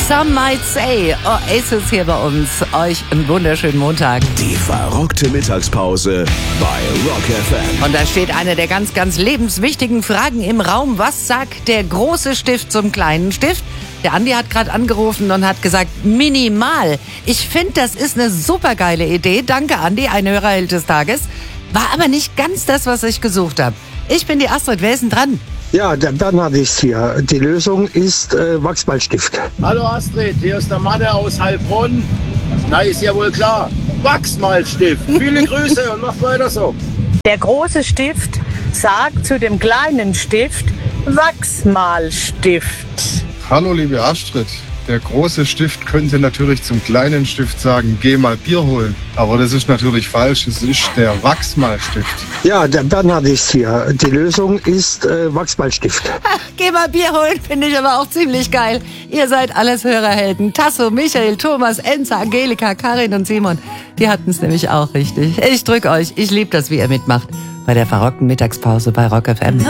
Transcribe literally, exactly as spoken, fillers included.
Some might say, Oasis hier bei uns. Euch einen wunderschönen Montag. Die verrockte Mittagspause bei Rock F M. Und da steht eine der ganz, ganz lebenswichtigen Fragen im Raum. Was sagt der große Stift zum kleinen Stift? Der Andi hat gerade angerufen und hat gesagt, minimal. Ich finde, das ist eine supergeile Idee. Danke, Andi, ein Hörerheld des Tages. War aber nicht ganz das, was ich gesucht habe. Ich bin die Astrid, wer ist denn dran? Ja, der Bernhard ist hier. Die Lösung ist äh, Wachsmalstift. Hallo Astrid, hier ist der Manne aus Heilbronn. Na, ist ja wohl klar. Wachsmalstift. Viele Grüße und macht weiter so. Der große Stift sagt zu dem kleinen Stift Wachsmalstift. Hallo liebe Astrid, der große Stift könnte natürlich zum kleinen Stift sagen, geh mal Bier holen. Aber das ist natürlich falsch, es ist der Wachsmalstift. Ja, der Bernhard ist hier. Die Lösung ist äh, Wachsmalstift. Ach, geh mal Bier holen, finde ich aber auch ziemlich geil. Ihr seid alles Hörerhelden. Tasso, Michael, Thomas, Enza, Angelika, Karin und Simon. Die hatten es nämlich auch richtig. Ich drück euch, ich liebe das, wie ihr mitmacht. Bei der verrockten Mittagspause bei Rock F M.